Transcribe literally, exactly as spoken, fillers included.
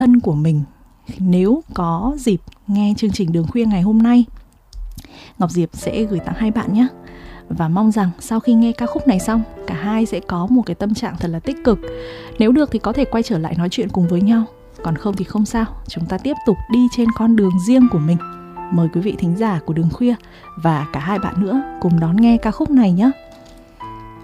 thân của mình nếu có dịp nghe chương trình Đường Khuya ngày hôm nay. Ngọc Diệp sẽ gửi tặng hai bạn nhé. Và mong rằng sau khi nghe ca khúc này xong, cả hai sẽ có một cái tâm trạng thật là tích cực. Nếu được thì có thể quay trở lại nói chuyện cùng với nhau. Còn không thì không sao, chúng ta tiếp tục đi trên con đường riêng của mình. Mời quý vị thính giả của Đường Khuya và cả hai bạn nữa cùng đón nghe ca khúc này nhé.